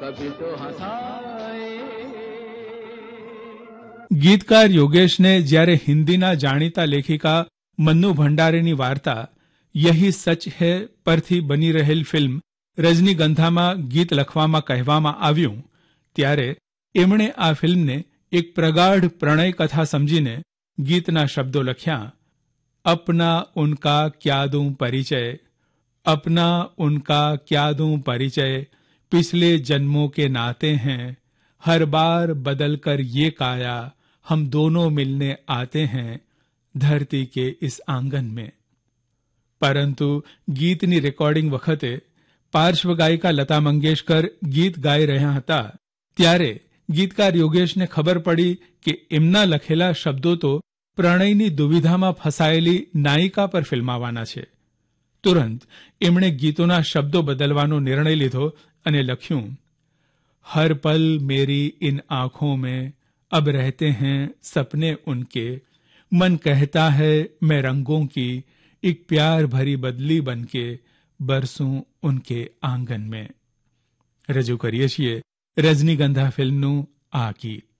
कभी तो हंसाए। ગીતકાર યોગેશને જ્યારે હિન્દીના જાણીતા લેખિકા મન્નુ ભંડારેની વાર્તા યહી સચ હૈ પરથી બની રહેલ ફિલ્મ રજનીગંધામાં ગીત લખવામાં કહેવામાં આવ્યું, ત્યારે એમણે આ ફિલ્મને એક પ્રગાઢ પ્રણય કથા સમજીને ગીતના શબ્દો લખ્યા. અપના ઉનકા ક્યા દૂં પરિચય, अपना उनका क्या दूं परिचय, पिछले जन्मों के नाते हैं, हर बार बदल कर ये काया, हम दोनों मिलने आते हैं धरती के इस आंगन में. પરંતુ ગીતની રેકોર્ડિંગ વખતે પાર્શ્વ ગાયિકા લતા મંગેશકર ગીત ગાઈ રહ્યા હતા, ત્યારે ગીતકાર યોગેશને ખબર પડી કે એમના લખેલા શબ્દો તો પ્રણયની દુવિધામાં ફસાયેલી નાયિકા પર ફિલ્માવાના છે. તુરંત એમણે ગીતોના શબ્દો બદલવાનો નિર્ણય લીધો અને લખ્યું, હર પલ મેરી ઇન આંખોं में अब रहते हैं सपने उनके, मन कहता है मैं रंगों की एक प्यार भरी बदली बनके बरसूं उनके आंगन में. રજૂ કરીએ છીએ રજનીગંધા ફિલ્મનું આ ગીત.